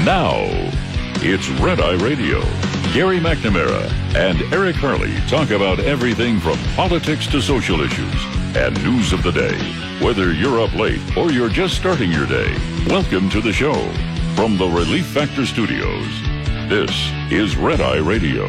Now, it's Red Eye Radio. Gary McNamara and Eric Harley talk about everything from politics to social issues and news of the day. Whether you're up late or you're just starting your day, welcome to the show. From the Relief Factor Studios, this is Red Eye Radio.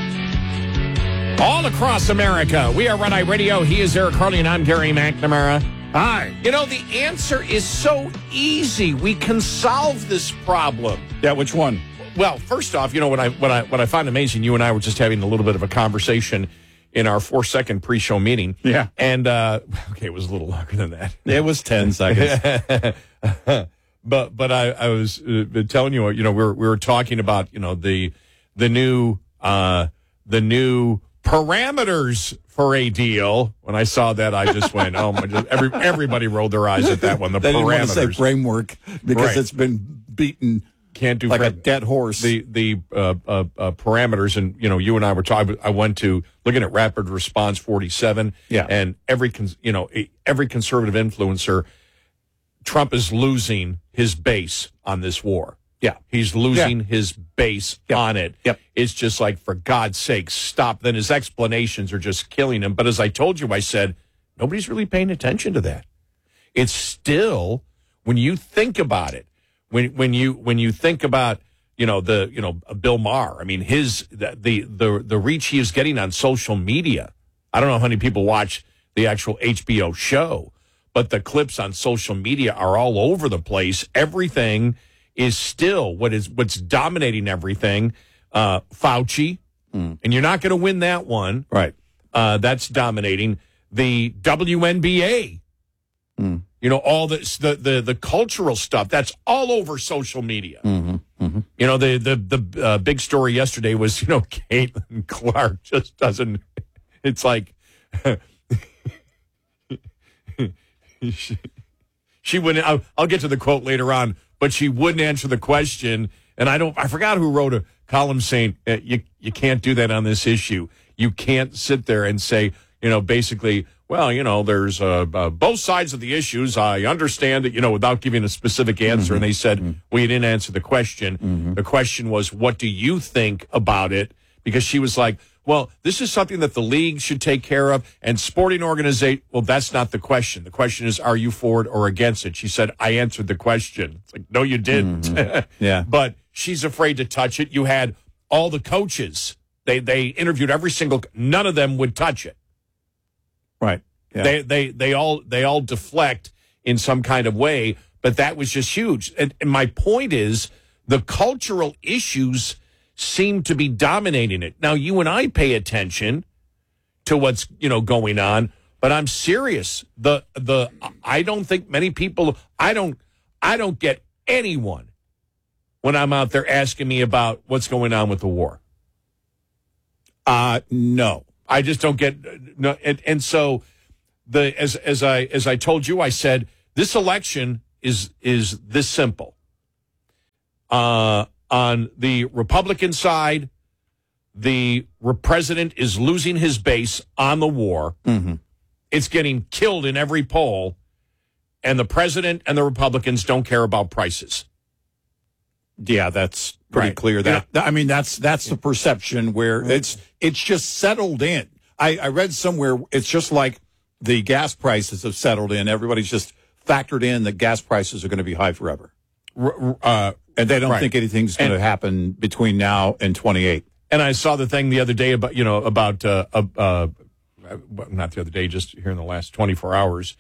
All across America, we are Red Eye Radio. He is Eric Harley, and I'm Gary McNamara. Hi. You know, the answer is so easy. We can solve this problem. Yeah, which one? Well, first off, you know, what I find amazing, you and I were just having a little bit of a conversation in our 4-second pre-show meeting. Yeah. And, okay, it was a little longer than that. It was 10 seconds. But I was telling you, you know, we were talking about, you know, the new parameters for a deal. When I saw that, I just went, oh my! Everybody rolled their eyes at that one. The they parameters. Didn't want to say framework because Right. It's been beaten. Can't do like a dead horse. The parameters, and you know, you and I were talking. I went to looking at Rapid Response 47. Yeah, and every conservative influencer, Trump is losing his base on this war. Yeah. He's losing his base on it. Yep. It's just like, for God's sake, stop. Then his explanations are just killing him. But as I told you, I said, nobody's really paying attention to that. It's still, when you think about it, when you think about, you know, Bill Maher, I mean, the reach he is getting on social media. I don't know how many people watch the actual HBO show, but the clips on social media are all over the place. Everything is still what's dominating everything. Fauci, and you're not going to win that one. Right. That's dominating. The WNBA, you know, all the cultural stuff, that's all over social media. You know, the big story yesterday was, you know, Caitlin Clark just doesn't, it's like, she wouldn't, I'll get to the quote later on, but she wouldn't answer the question. And I forgot who wrote a column saying, you can't do that on this issue. You can't sit there and say, you know, basically, well, you know, there's both sides of the issues. I understand it, you know, without giving a specific answer. And they said, well, you didn't answer the question. The question was, what do you think about it? Because she was like, well, this is something that the league should take care of, and sporting organization. Well, that's not the question. The question is, are you for it or against it? She said, I answered the question. It's like, no, you didn't. Yeah. But she's afraid to touch it. You had all the coaches. They interviewed every single, none of them would touch it. Right. Yeah. They all deflect in some kind of way, but that was just huge. And my point is, the cultural issues seem to be dominating it. Now, you and I pay attention to what's, you know, going on, but I'm serious. I don't think many people, I don't get anyone when I'm out there asking me about what's going on with the war. No. I just don't get no, and so as I told you, I said this election is this simple. On the Republican side, the president is losing his base on the war. It's getting killed in every poll, and the president and the Republicans don't care about prices. Yeah, that's pretty clear. That I mean, that's the perception where it's just settled in. I read somewhere it's just like the gas prices have settled in. Everybody's just factored in that gas prices are going to be high forever. And they don't think anything's going to happen between now and 28. And I saw the thing the other day about, you know, not the other day, just here in the last 24 hours,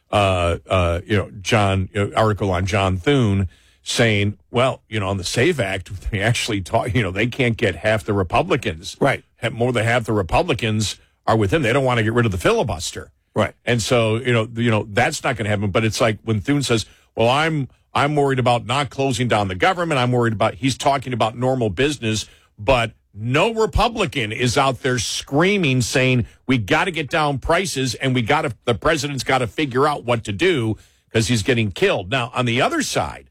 article on John Thune saying, well, you know, on the SAVE Act, they actually talk, you know, they can't get half the Republicans. Right. More than half the Republicans are with him. They don't want to get rid of the filibuster. Right. And so, you know, that's not going to happen. But it's like when Thune says, well, I'm worried about not closing down the government. I'm worried about, he's talking about normal business, but no Republican is out there screaming, saying, we got to get down prices and the president's got to figure out what to do because he's getting killed. Now, on the other side,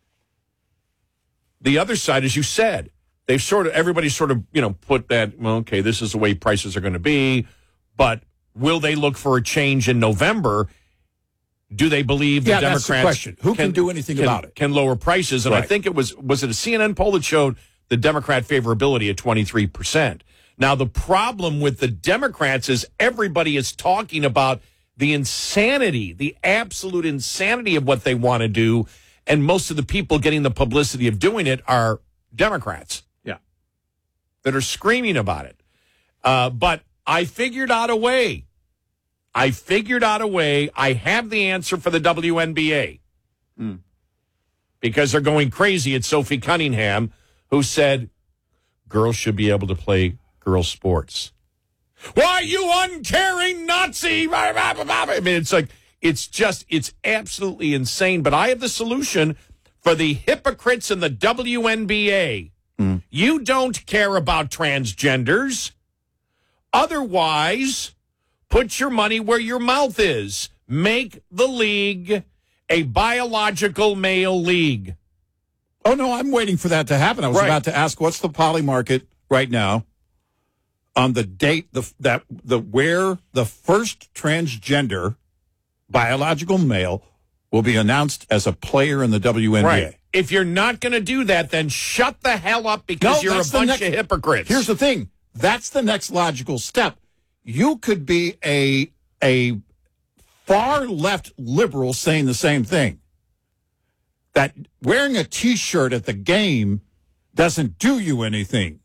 as you said, everybody sort of, you know, put that, well, okay, this is the way prices are going to be, but will they look for a change in November? do they believe the Democrats? That's the question. Who can do anything about it? Can lower prices? And I Right. think it was it a CNN poll that showed the Democrat favorability at 23%. Now, the problem with the Democrats is everybody is talking about the insanity, the absolute insanity of what they want to do. And most of the people getting the publicity of doing it are Democrats. Yeah. That are screaming about it. But I figured out a way. I have the answer for the WNBA. Because they're going crazy at Sophie Cunningham, who said girls should be able to play girls' sports. Why, you uncaring Nazi? I mean, it's absolutely insane. But I have the solution for the hypocrites in the WNBA. You don't care about transgenders. Otherwise, put your money where your mouth is. Make the league a biological male league. Oh, no, I'm waiting for that to happen. I was about to ask, what's the poly market right now on the date where the first transgender biological male will be announced as a player in the WNBA? Right. If you're not going to do that, then shut the hell up because you're a bunch of hypocrites. Here's the thing. That's the next logical step. You could be a far left liberal saying the same thing. That wearing a T-shirt at the game doesn't do you anything.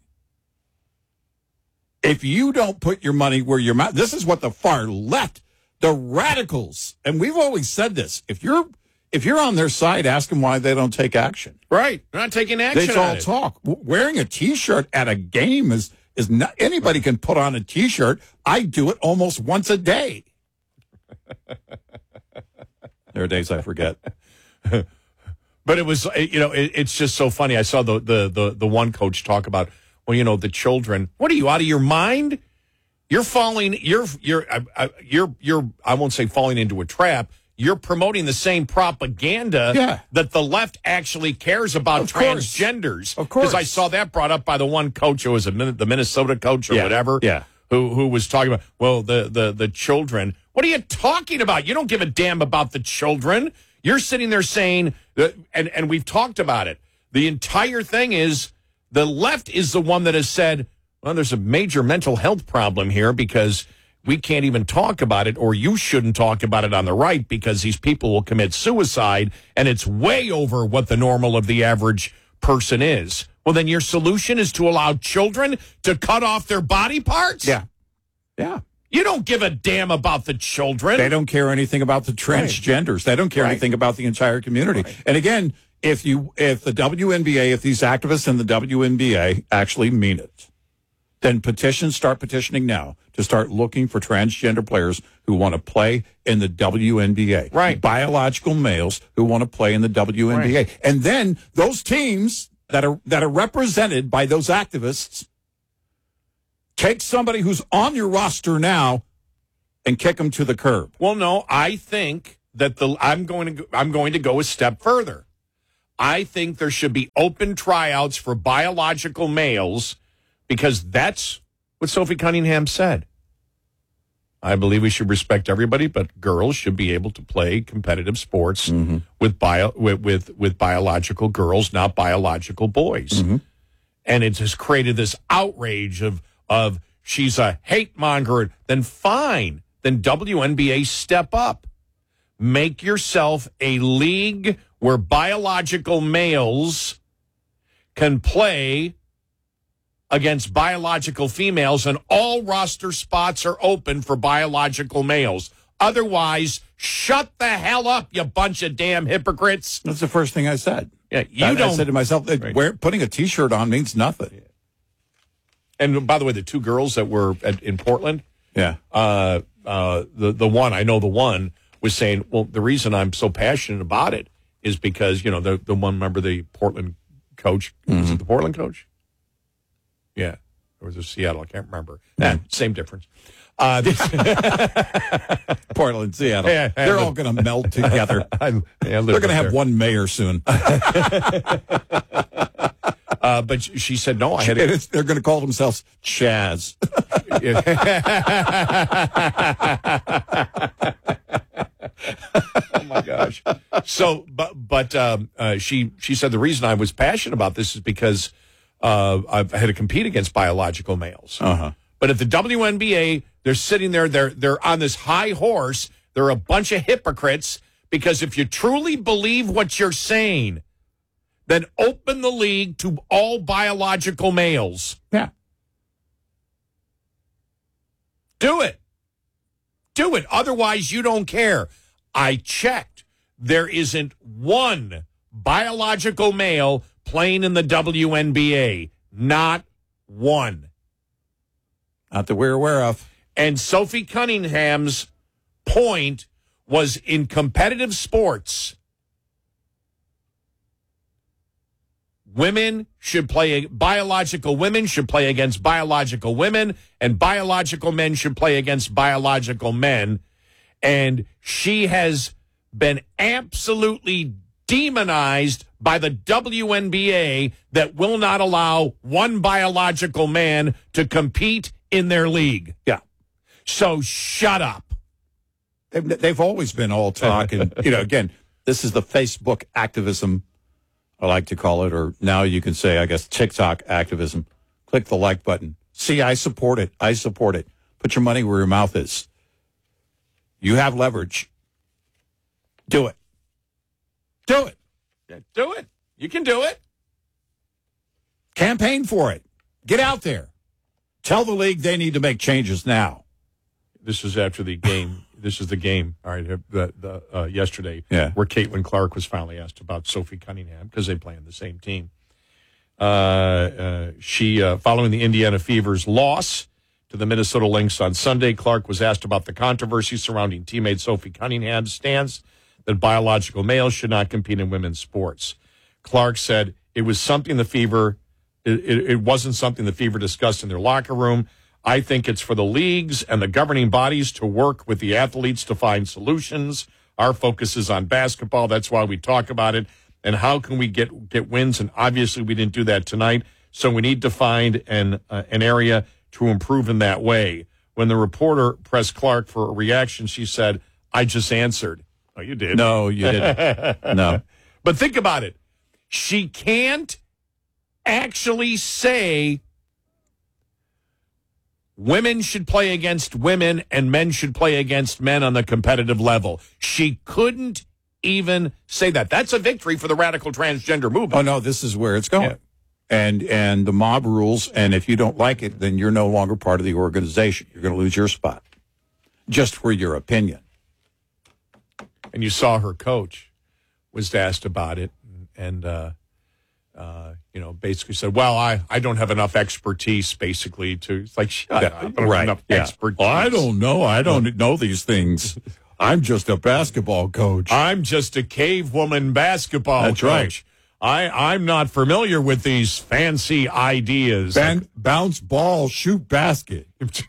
If you don't put your money where your mouth, this is what the far left, the radicals, and we've always said this. If you're on their side, ask them why they don't take action. Right. They're not taking action. They all talk. Wearing a T-shirt at a game is not, anybody can put on a T-shirt. I do it almost once a day. There are days I forget. But it was, it's just so funny. I saw the one coach talk about, well, the children. What are you, out of your mind? You're falling. You're. I won't say falling into a trap. You're promoting the same propaganda that the left actually cares about transgenders. Of course, because I saw that brought up by the one coach. It was the Minnesota coach or whatever. Yeah. Who was talking about, well, the children. What are you talking about? You don't give a damn about the children. You're sitting there saying, and we've talked about it. The entire thing is the left is the one that has said, well, there's a major mental health problem here because we can't even talk about it, or you shouldn't talk about it on the right because these people will commit suicide, and it's way over what the normal of the average person is. Well, then your solution is to allow children to cut off their body parts? Yeah. Yeah. You don't give a damn about the children. They don't care anything about the transgenders. Right. They don't care anything about the entire community. Right. And again, if the WNBA, if these activists in the WNBA actually mean it, then start petitioning now to start looking for transgender players who want to play in the WNBA. Right. Biological males who want to play in the WNBA. Right. And then those teams that are represented by those activists, take somebody who's on your roster now and kick them to the curb. Well, no, I think that I'm going to go a step further. I think there should be open tryouts for biological males because that's what Sophie Cunningham said. I believe we should respect everybody, but girls should be able to play competitive sports with biological girls, not biological boys. Mm-hmm. And it has created this outrage of she's a hate monger. Then fine. Then WNBA step up. Make yourself a league where biological males can play against biological females, and all roster spots are open for biological males. Otherwise, shut the hell up, you bunch of damn hypocrites. That's the first thing I said. Yeah, I said to myself, putting a T-shirt on means nothing. And by the way, the two girls that were in Portland, the one, I know the one was saying, well, the reason I'm so passionate about it is because, the one, remember the Portland coach? Mm-hmm. Was it the Portland coach? Yeah. Or was it Seattle? I can't remember. Same difference. Portland, Seattle. Yeah, they're all going to melt together. They're going to have one mayor soon. But she said, no, I had it. They're going to call themselves Chaz. my gosh. So, she said the reason I was passionate about this is because I've had to compete against biological males. Uh-huh. But at the WNBA, they're sitting there, they're on this high horse. They're a bunch of hypocrites because if you truly believe what you're saying, then open the league to all biological males. Yeah. Do it. Do it. Otherwise, you don't care. I checked. There isn't one biological male playing in the WNBA. Not one. Not that we're aware of. And Sophie Cunningham's point was in competitive sports, biological women should play against biological women, and biological men should play against biological men. And she has been absolutely demonized by the WNBA that will not allow one biological man to compete in their league. Yeah. So shut up. They've always been all talk. And, again, this is the Facebook activism, I like to call it, or now you can say, I guess, TikTok activism. Click the like button. See, I support it. I support it. Put your money where your mouth is. You have leverage. Do it. Do it. Yeah, do it. You can do it. Campaign for it. Get out there. Tell the league they need to make changes now. This is after the game. This is the game, all right, yesterday, where Caitlin Clark was finally asked about Sophie Cunningham because they play on the same team. She, following the Indiana Fever's loss to the Minnesota Lynx on Sunday, Clark was asked about the controversy surrounding teammate Sophie Cunningham's stance that biological males should not compete in women's sports. Clark said it was something the Fever, it wasn't something the Fever discussed in their locker room. I think it's for the leagues and the governing bodies to work with the athletes to find solutions. Our focus is on basketball. That's why we talk about it. And how can we get wins? And obviously we didn't do that tonight. So we need to find an area to improve in that way. When the reporter pressed Clark for a reaction, she said, I just answered. Oh, you did? No, you didn't. No. But think about it. She can't actually say women should play against women and men should play against men on the competitive level. She couldn't even say that. That's a victory for the radical transgender movement. Oh, no, this is where it's going. Yeah. And the mob rules, and if you don't like it, then you're no longer part of the organization. You're going to lose your spot just for your opinion. And you saw her coach was asked about it and basically said, well, I don't have enough expertise, basically, to, it's like, shut up. I don't have enough expertise. Well, I don't know. I don't know these things. I'm just a basketball coach. I'm just a cavewoman basketball That's coach. Right. I'm not familiar with these fancy ideas. Bounce ball, shoot basket.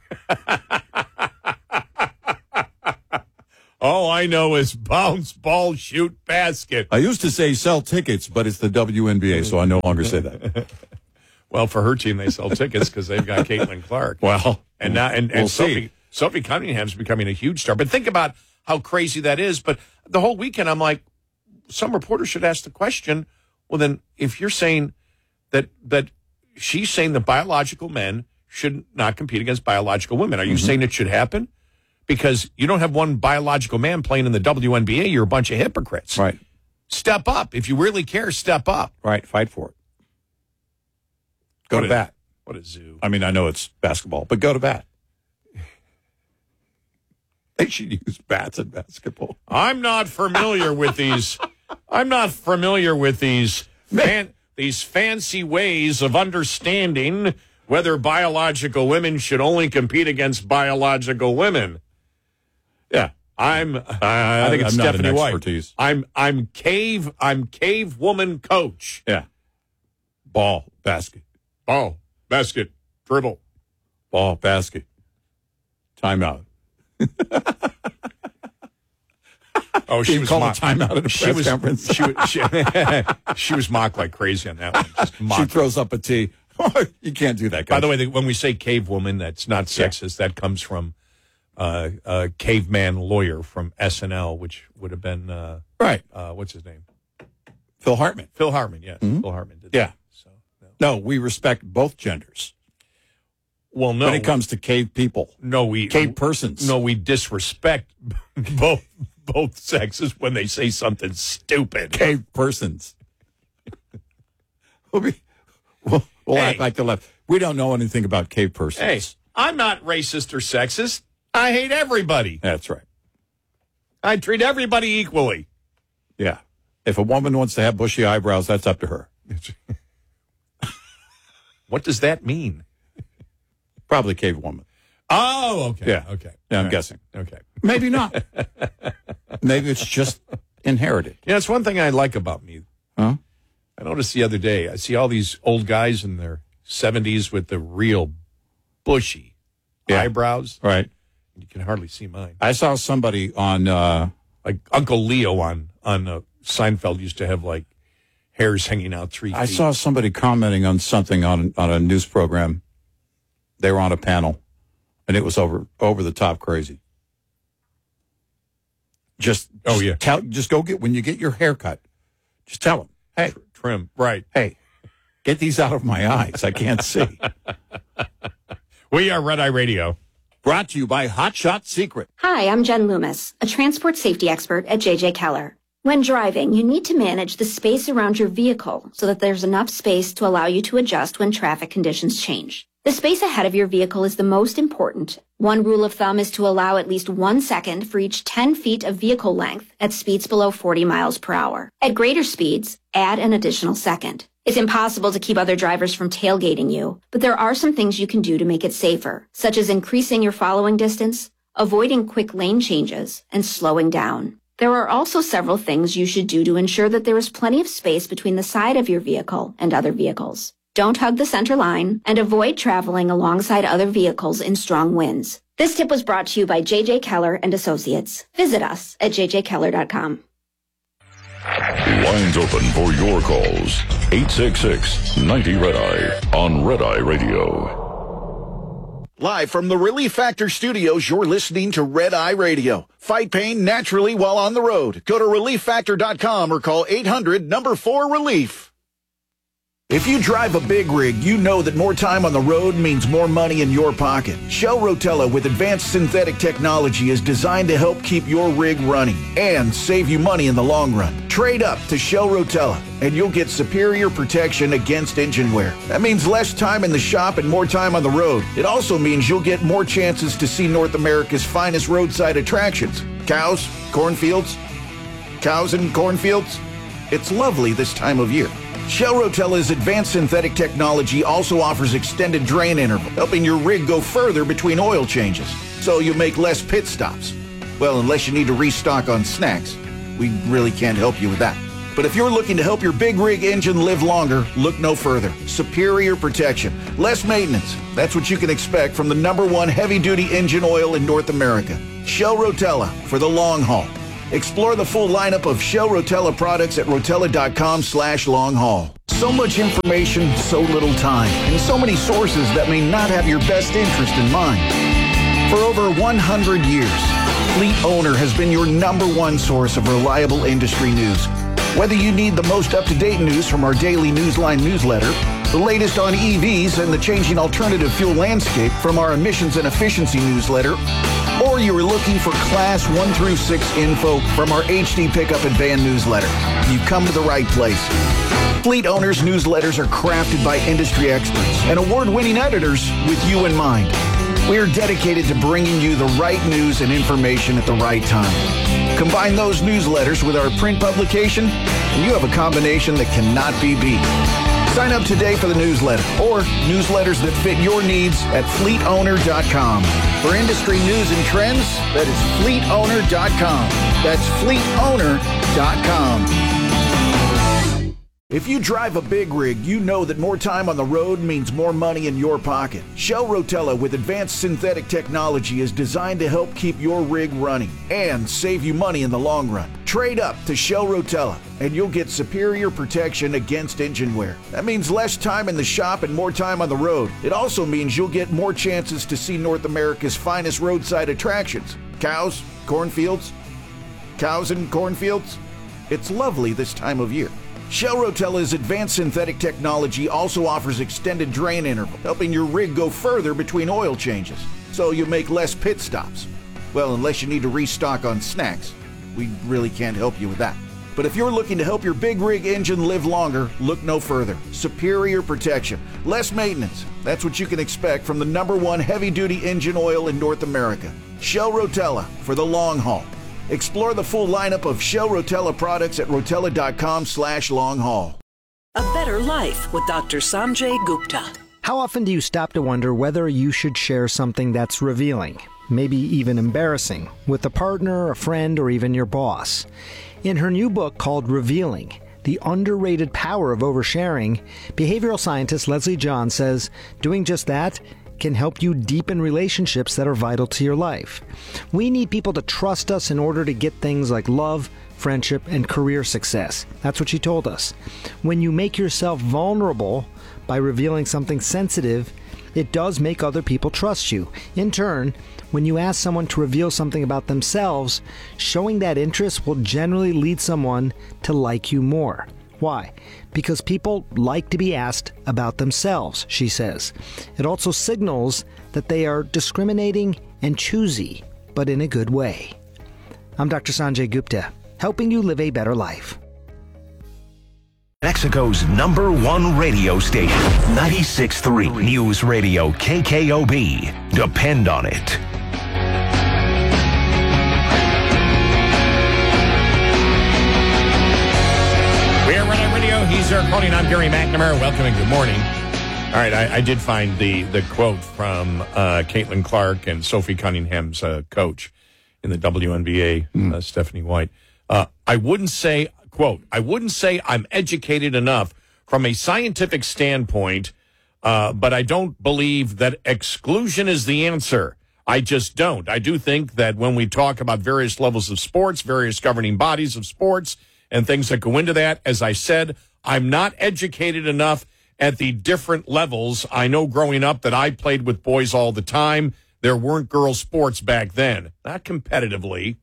All I know is bounce ball, shoot basket. I used to say sell tickets, but it's the WNBA, so I no longer say that. Well, for her team, they sell tickets because they've got Caitlin Clark. Well, and now and Sophie Cunningham's becoming a huge star. But think about how crazy that is. But the whole weekend, I'm like, some reporter should ask the question. Well, then, if you're saying that she's saying that biological men should not compete against biological women, are you saying it should happen? Because you don't have one biological man playing in the WNBA. You're a bunch of hypocrites. Right. Step up. If you really care, step up. Right. Fight for it. Go to bat. What a zoo. I mean, I know it's basketball, but go to bat. They should use bats in basketball. I'm not familiar with these. These fancy ways of understanding whether biological women should only compete against biological women. Yeah, I think it's Stephanie White. I'm cave woman coach. Yeah. Ball, basket. Ball, basket, dribble. Ball, basket. Timeout. Oh, she was mocked. Timeout at a press conference. She was mocked like crazy on that one. Just she throws up a T. You can't do that, guys. By the way, when we say cave woman, that's not sexist. That comes from caveman lawyer from SNL, which would have been right. What's his name? Phil Hartman. Phil Hartman, yes. Mm-hmm. Phil Hartman did yeah. that. So, no, we respect both genders. Well, no. When it comes to cave people. Cave persons. No, we disrespect both sexes when they say something stupid. Cave persons. We'll act like the left. We don't know anything about cave persons. Hey, I'm not racist or sexist. I hate everybody. That's right. I treat everybody equally. Yeah. If a woman wants to have bushy eyebrows, that's up to her. What does that mean? Probably cave woman. Oh, okay. Yeah. Okay. Yeah, I'm guessing. Okay. Maybe not. Maybe it's just inherited. Yeah, it's one thing I like about me. Huh? I noticed the other day, I see all these old guys in their 70s with the real bushy eyebrows. Right. You can hardly see mine. I saw somebody on... like Uncle Leo on Seinfeld used to have like hairs hanging out 3 feet. I saw somebody commenting on something on a news program. They were on a panel, and it was over the top crazy. Just go when you get your hair cut, just tell them, hey, trim, right? Hey, get these out of my eyes. I can't see. We are Red Eye Radio. Brought to you by Hot Shot Secret. Hi, I'm Jen Loomis, a transport safety expert at J.J. Keller. When driving, you need to manage the space around your vehicle so that there's enough space to allow you to adjust when traffic conditions change. The space ahead of your vehicle is the most important. One rule of thumb is to allow at least 1 second for each 10 feet of vehicle length at speeds below 40 miles per hour. At greater speeds, add an additional second. It's impossible to keep other drivers from tailgating you, but there are some things you can do to make it safer, such as increasing your following distance, avoiding quick lane changes, and slowing down. There are also several things you should do to ensure that there is plenty of space between the side of your vehicle and other vehicles. Don't hug the center line, and avoid traveling alongside other vehicles in strong winds. This tip was brought to you by J.J. Keller and Associates. Visit us at jjkeller.com. Lines open for your calls. 866-90-RED-EYE on Red Eye Radio. Live from the Relief Factor Studios, you're listening to Red Eye Radio. Fight pain naturally while on the road. Go to ReliefFactor.com or call 800-4-RELIEF. If you drive a big rig, you know that more time on the road means more money in your pocket. Shell Rotella with advanced synthetic technology is designed to help keep your rig running and save you money in the long run. Trade up to Shell Rotella and you'll get superior protection against engine wear. That means less time in the shop and more time on the road. It also means you'll get more chances to see North America's finest roadside attractions. Cows, cornfields, cows and cornfields. It's lovely this time of year. Shell Rotella's advanced synthetic technology also offers extended drain interval, helping your rig go further between oil changes, so you make less pit stops. Well, unless you need to restock on snacks. We really can't help you with that. But if you're looking to help your big rig engine live longer, look no further. Superior protection, less maintenance. That's what you can expect from the #1 heavy-duty engine oil in North America. Shell Rotella for the long haul. Explore the full lineup of Shell Rotella products at rotella.com/long-haul. So much information, so little time, and so many sources that may not have your best interest in mind. For over 100 years, Fleet Owner has been your #1 source of reliable industry news. Whether you need the most up-to-date news from our daily Newsline newsletter, the latest on EVs and the changing alternative fuel landscape from our emissions and efficiency newsletter, or you are looking for Class 1 through 6 info from our HD Pickup and Van newsletter, you've come to the right place. Fleet Owners newsletters are crafted by industry experts and award-winning editors with you in mind. We are dedicated to bringing you the right news and information at the right time. Combine those newsletters with our print publication, and you have a combination that cannot be beat. Sign up today for the newsletter or newsletters that fit your needs at fleetowner.com. For industry news and trends, that is fleetowner.com. That's fleetowner.com. If you drive a big rig, you know that more time on the road means more money in your pocket. Shell Rotella with advanced synthetic technology is designed to help keep your rig running and save you money in the long run. Trade up to Shell Rotella and you'll get superior protection against engine wear. That means less time in the shop and more time on the road. It also means you'll get more chances to see North America's finest roadside attractions. Cows, cornfields, cows and cornfields. It's lovely this time of year. Shell Rotella's advanced synthetic technology also offers extended drain interval, helping your rig go further between oil changes, so you make less pit stops. Well, unless you need to restock on snacks. We really can't help you with that. But if you're looking to help your big rig engine live longer, look no further. Superior protection, less maintenance. That's what you can expect from the #1 heavy-duty engine oil in North America. Shell Rotella for the long haul. Explore the full lineup of Shell Rotella products at rotella.com/long-haul. A better life with Dr. Sanjay Gupta. How often do you stop to wonder whether you should share something that's revealing, maybe even embarrassing, with a partner, a friend, or even your boss? In her new book called Revealing, The Underrated Power of Oversharing, behavioral scientist Leslie John says doing just that can help you deepen relationships that are vital to your life. We need people to trust us in order to get things like love, friendship, and career success. That's what she told us. When you make yourself vulnerable by revealing something sensitive, it does make other people trust you. In turn, when you ask someone to reveal something about themselves, showing that interest will generally lead someone to like you more. Why? Because people like to be asked about themselves, she says. It also signals that they are discriminating and choosy, but in a good way. I'm Dr. Sanjay Gupta, helping you live a better life. Mexico's #1 radio station, 96.3 News Radio KKOB. Depend on it. We're Red Eye Radio. He's Eric Carly, and I'm Gary McNamara. Welcome and good morning. All right, I did find the quote from Caitlin Clark and Sophie Cunningham's coach in the WNBA, Stephanie White. I wouldn't say, quote, I wouldn't say I'm educated enough from a scientific standpoint, but I don't believe that exclusion is the answer. I just don't. I do think that when we talk about various levels of sports, various governing bodies of sports, and things that go into that, as I said, I'm not educated enough at the different levels. I know growing up that I played with boys all the time. There weren't girls' sports back then, not competitively.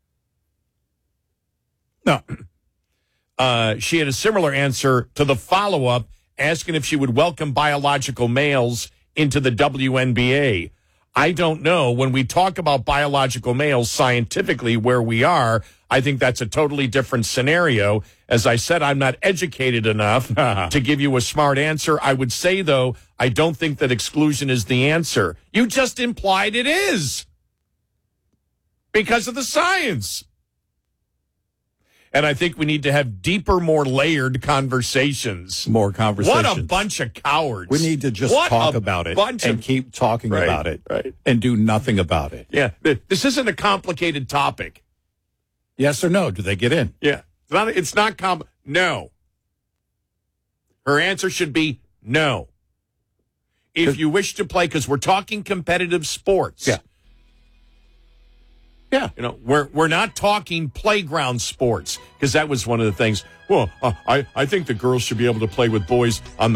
No. She had a similar answer to the follow-up, asking if she would welcome biological males into the WNBA. I don't know. When we talk about biological males scientifically where we are, I think that's a totally different scenario. As I said, I'm not educated enough to give you a smart answer. I would say, though, I don't think that exclusion is the answer. You just implied it is because of the science. And I think we need to have deeper, more layered conversations. More conversations. What a bunch of cowards. We need to just talk about it and keep talking about it and do nothing about it. Yeah. This isn't a complicated topic. Yes or no? Do they get in? Yeah. It's not no. Her answer should be no. If you wish to play, because we're talking competitive sports. Yeah. Yeah. You know, we're not talking playground sports, because that was one of the things. Well, I think the girls should be able to play with boys on the